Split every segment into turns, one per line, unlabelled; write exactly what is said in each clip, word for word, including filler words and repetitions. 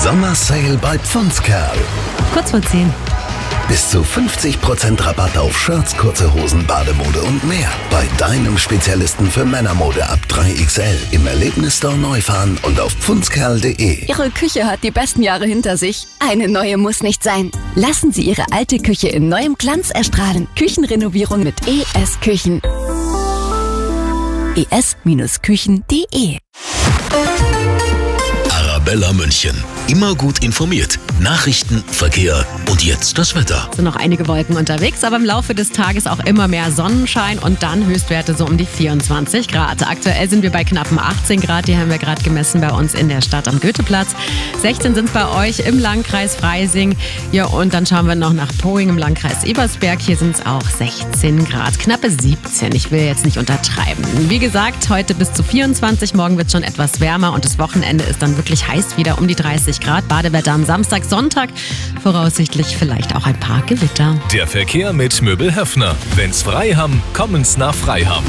Sommersale bei Pfundkerl.
Kurz vor zehn.
Bis zu fünfzig Prozent Rabatt auf Shirts, kurze Hosen, Bademode und mehr. Bei deinem Spezialisten für Männermode ab drei X L im Erlebnisstore Neufahren und auf pfundskerl punkt de.
Ihre Küche hat die besten Jahre hinter sich. Eine neue muss nicht sein. Lassen Sie Ihre alte Küche in neuem Glanz erstrahlen. Küchenrenovierung mit E S Küchen. e s Küchen punkt de.
Arabella München. Immer gut informiert. Nachrichten, Verkehr und jetzt das Wetter.
Es sind noch einige Wolken unterwegs, aber im Laufe des Tages auch immer mehr Sonnenschein und dann Höchstwerte so um die vierundzwanzig Grad. Aktuell sind wir bei knappen achtzehn Grad, die haben wir gerade gemessen bei uns in der Stadt am Goetheplatz. sechzehn sind es bei euch im Landkreis Freising. Ja, und dann schauen wir noch nach Poing im Landkreis Ebersberg. Hier sind es auch sechzehn Grad, knappe siebzehn. Ich will jetzt nicht untertreiben. Wie gesagt, heute bis zu vierundzwanzig, morgen wird es schon etwas wärmer und das Wochenende ist dann wirklich heiß wieder um die dreißig Grad. Badewetter am Samstag, Sonntag, voraussichtlich vielleicht auch ein paar Gewitter.
Der Verkehr mit Möbel Höffner. Wenn's frei haben, kommen's nach Freiham.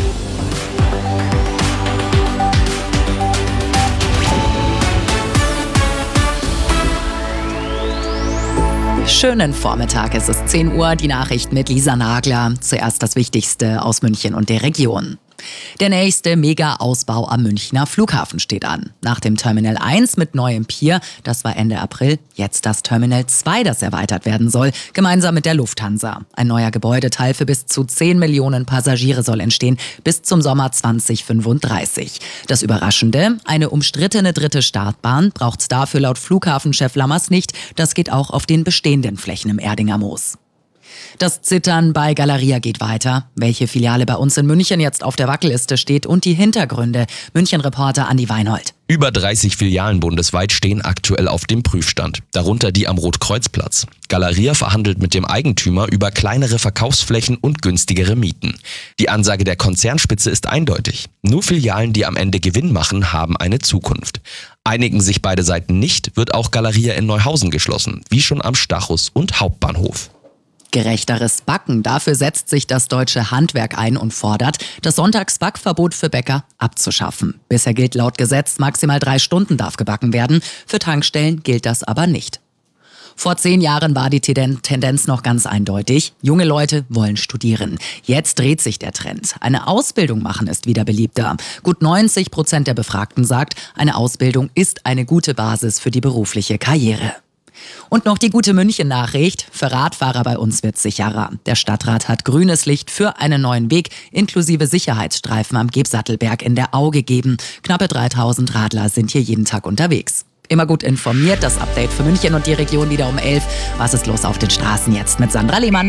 Schönen Vormittag, es ist zehn Uhr, die Nachricht mit Lisa Nagler. Zuerst das Wichtigste aus München und der Region. Der nächste Mega-Ausbau am Münchner Flughafen steht an. Nach dem Terminal eins mit neuem Pier, das war Ende April, jetzt das Terminal zwei, das erweitert werden soll, gemeinsam mit der Lufthansa. Ein neuer Gebäudeteil für bis zu zehn Millionen Passagiere soll entstehen, bis zum Sommer zwanzig fünfunddreißig. Das Überraschende, eine umstrittene dritte Startbahn braucht's dafür laut Flughafenchef Lammers nicht. Das geht auch auf den bestehenden Flächen im Erdinger Moos. Das Zittern bei Galeria geht weiter. Welche Filiale bei uns in München jetzt auf der Wackelliste steht und die Hintergründe. München-Reporter Andi Weinhold.
Über dreißig Filialen bundesweit stehen aktuell auf dem Prüfstand. Darunter die am Rotkreuzplatz. Galeria verhandelt mit dem Eigentümer über kleinere Verkaufsflächen und günstigere Mieten. Die Ansage der Konzernspitze ist eindeutig. Nur Filialen, die am Ende Gewinn machen, haben eine Zukunft. Einigen sich beide Seiten nicht, wird auch Galeria in Neuhausen geschlossen, wie schon am Stachus und Hauptbahnhof.
Gerechteres Backen. Dafür setzt sich das deutsche Handwerk ein und fordert, das Sonntagsbackverbot für Bäcker abzuschaffen. Bisher gilt laut Gesetz, maximal drei Stunden darf gebacken werden. Für Tankstellen gilt das aber nicht. Vor zehn Jahren war die Tendenz noch ganz eindeutig. Junge Leute wollen studieren. Jetzt dreht sich der Trend. Eine Ausbildung machen ist wieder beliebter. Gut neunzig Prozent der Befragten sagt, eine Ausbildung ist eine gute Basis für die berufliche Karriere. Und noch die gute München-Nachricht. Für Radfahrer bei uns wird sicherer. Der Stadtrat hat grünes Licht für einen neuen Weg inklusive Sicherheitsstreifen am Gebsattelberg in der Au gegeben. Knappe dreitausend Radler sind hier jeden Tag unterwegs. Immer gut informiert, das Update für München und die Region wieder um elf. Was ist los auf den Straßen jetzt mit Sandra Lehmann?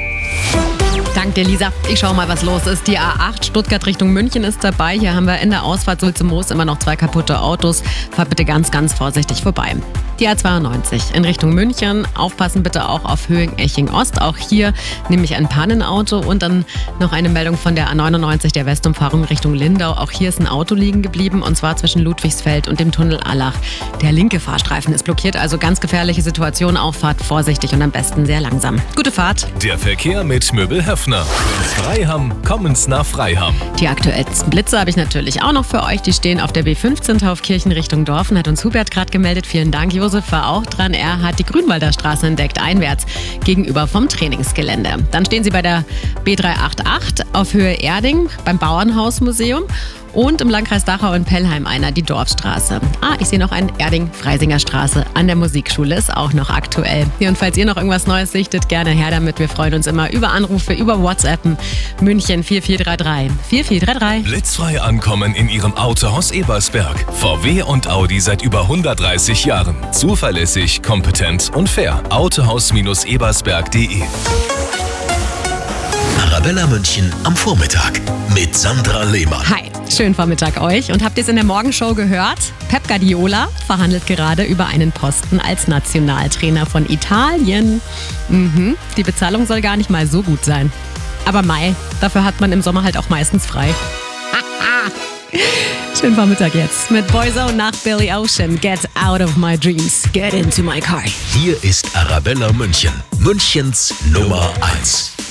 Dank dir, Lisa. Ich schau mal, was los ist. Die A acht Stuttgart Richtung München ist dabei. Hier haben wir in der Ausfahrt Sulze-Moos immer noch zwei kaputte Autos. Fahrt bitte ganz, ganz vorsichtig vorbei. Die A zweiundneunzig in Richtung München. Aufpassen bitte auch auf Höhen-Eching-Ost. Auch hier nehme ich ein Pannenauto. Und dann noch eine Meldung von der A neunundneunzig, der Westumfahrung Richtung Lindau. Auch hier ist ein Auto liegen geblieben und zwar zwischen Ludwigsfeld und dem Tunnel Allach. Der linke Fahrstreifen ist blockiert, also ganz gefährliche Situation. Auch fahrt vorsichtig und am besten sehr langsam. Gute Fahrt.
Der Verkehr mit Möbel Höffner. Wenn's frei haben, kommen's nach Freiham.
Die aktuellsten Blitze habe ich natürlich auch noch für euch. Die stehen auf der B fünfzehn Taufkirchen Richtung Dorfen. Hat uns Hubert gerade gemeldet. Vielen Dank. Josef war auch dran. Er hat die Grünwalder Straße entdeckt, einwärts gegenüber vom Trainingsgelände. Dann stehen sie bei der B dreihundertachtundachtzig auf Höhe Erding beim Bauernhausmuseum. Und im Landkreis Dachau in Pellheim einer, die Dorfstraße. Ah, ich sehe noch ein Erding-Freisinger Straße an der Musikschule, ist auch noch aktuell. Ja, und falls ihr noch irgendwas Neues sichtet, gerne her damit. Wir freuen uns immer über Anrufe, über WhatsAppen. München vier vier drei drei. vier vier drei drei.
Blitzfrei ankommen in Ihrem Autohaus Ebersberg. V W und Audi seit über hundertdreißig Jahren. Zuverlässig, kompetent und fair. Autohaus-ebersberg punkt de.
Arabella München am Vormittag mit Sandra Lehmann.
Hi, schönen Vormittag euch. Und habt ihr es in der Morgenshow gehört? Pep Guardiola verhandelt gerade über einen Posten als Nationaltrainer von Italien. Mhm, die Bezahlung soll gar nicht mal so gut sein. Aber Mai, dafür hat man im Sommer halt auch meistens frei. Schönen Vormittag jetzt mit Boyzone nach Billy Ocean. Get out of my dreams, get into my car.
Hier ist Arabella München, Münchens Nummer eins.